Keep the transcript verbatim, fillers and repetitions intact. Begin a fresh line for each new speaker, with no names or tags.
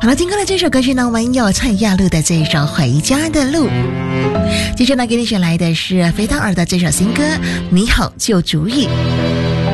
好了，听过了这首歌曲呢，我们有蔡亚璐的这首《回家的路》。接着呢，给你选来的是肥汤儿的这首新歌《你好旧主意》。